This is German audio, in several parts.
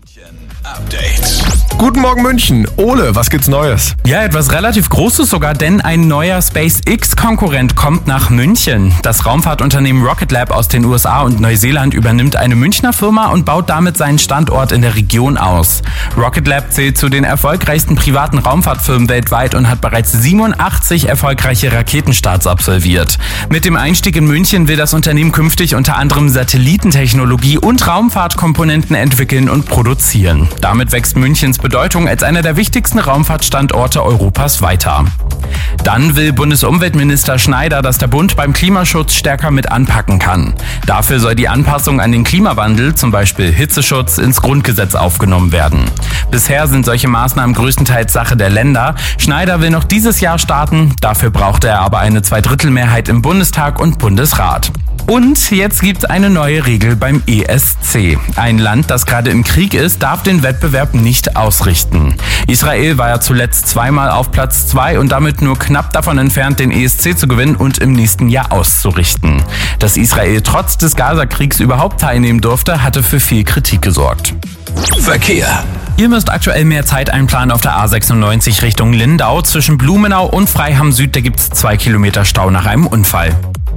Update. Guten Morgen München. Ole, was gibt's Neues? Ja, etwas relativ Großes sogar, denn ein neuer SpaceX-Konkurrent kommt nach München. Das Raumfahrtunternehmen Rocket Lab aus den USA und Neuseeland übernimmt eine Münchner Firma und baut damit seinen Standort in der Region aus. Rocket Lab zählt zu den erfolgreichsten privaten Raumfahrtfirmen weltweit und hat bereits 87 erfolgreiche Raketenstarts absolviert. Mit dem Einstieg in München will das Unternehmen künftig unter anderem Satellitentechnologie und Raumfahrtkomponenten entwickeln und produzieren. Damit wächst Münchens Bedeutung als einer der wichtigsten Raumfahrtstandorte Europas weiter. Dann will Bundesumweltminister Schneider, dass der Bund beim Klimaschutz stärker mit anpacken kann. Dafür soll die Anpassung an den Klimawandel, zum Beispiel Hitzeschutz, ins Grundgesetz aufgenommen werden. Bisher sind solche Maßnahmen größtenteils Sache der Länder. Schneider will noch dieses Jahr starten, dafür braucht er aber eine Zweidrittelmehrheit im Bundestag und Bundesrat. Und jetzt gibt's eine neue Regel beim ESC. Ein Land, das gerade im Krieg ist, darf den Wettbewerb nicht ausrichten. Israel war ja zuletzt zweimal auf Platz 2 und damit nur knapp davon entfernt, den ESC zu gewinnen und im nächsten Jahr auszurichten. Dass Israel trotz des Gaza-Kriegs überhaupt teilnehmen durfte, hatte für viel Kritik gesorgt. Verkehr. Ihr müsst aktuell mehr Zeit einplanen auf der A96 Richtung Lindau. Zwischen Blumenau und Freiham Süd, da gibt's 2 Kilometer Stau nach einem Unfall.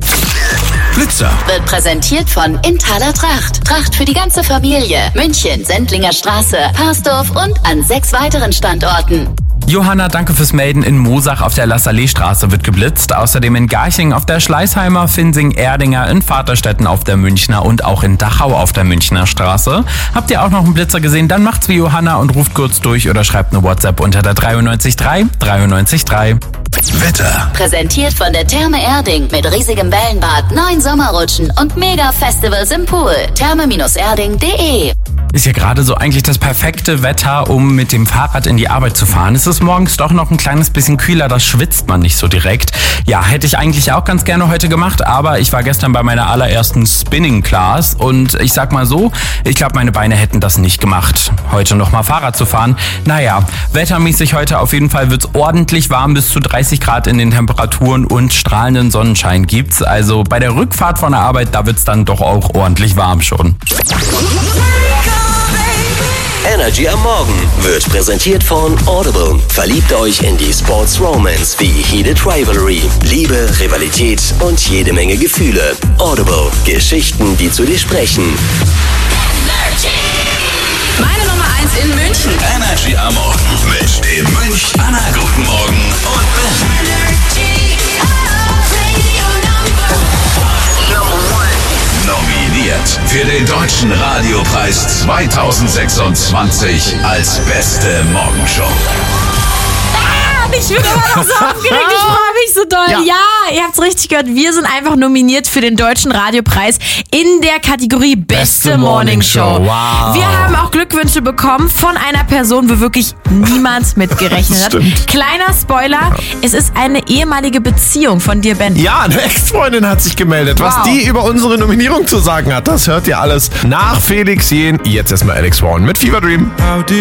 Blitzer. Wird präsentiert von Inthaler Tracht. Tracht für die ganze Familie. München, Sendlinger Straße, Parsdorf und an 6 weiteren Standorten. Johanna, danke fürs Melden. In Moosach auf der Lassalle-Straße wird geblitzt. Außerdem in Garching auf der Schleißheimer, Finsing, Erdinger, in Vaterstetten auf der Münchner und auch in Dachau auf der Münchner Straße. Habt ihr auch noch einen Blitzer gesehen? Dann macht's wie Johanna und ruft kurz durch oder schreibt eine WhatsApp unter der 933 933. Wetter. Präsentiert von der Therme Erding mit riesigem Wellenbad, 9 Sommerrutschen und Mega-Festivals im Pool. Therme-erding.de. Ist ja gerade so eigentlich das perfekte Wetter, um mit dem Fahrrad in die Arbeit zu fahren. Es ist morgens doch noch ein kleines bisschen kühler, da schwitzt man nicht so direkt. Ja, hätte ich eigentlich auch ganz gerne heute gemacht, aber ich war gestern bei meiner allerersten Spinning Class und ich sag mal so, ich glaube, meine Beine hätten das nicht gemacht, heute nochmal Fahrrad zu fahren. Naja, wettermäßig heute auf jeden Fall wird's ordentlich warm, bis zu 30 Grad in den Temperaturen und strahlenden Sonnenschein gibt's. Also bei der Rückfahrt von der Arbeit, da wird's dann doch auch ordentlich warm schon. Energy am Morgen wird präsentiert von Audible. Verliebt euch in die Sports Romance wie Heated Rivalry, Liebe, Rivalität und jede Menge Gefühle. Audible. Geschichten, die zu dir sprechen. Meine Nummer 1 in München. Energy am Morgen mit dem Münch. Anna, guten Morgen und nominiert für den Deutschen Radiopreis 2026 als beste Morgenshow. Ich bin immer noch so aufgeregt, ich freue mich so doll. Ja, ihr habt's richtig gehört, wir sind einfach nominiert für den Deutschen Radiopreis in der Kategorie Beste Morning Show. Wow. Wir haben auch Glückwünsche bekommen von einer Person, wo wirklich niemand mitgerechnet hat. Kleiner Spoiler, es ist eine ehemalige Beziehung von dir, Ben. Ja, eine Ex-Freundin hat sich gemeldet. Wow. Was die über unsere Nominierung zu sagen hat, das hört ihr alles nach Felix Jähn. Jetzt erstmal Alex Warren mit Fever Dream.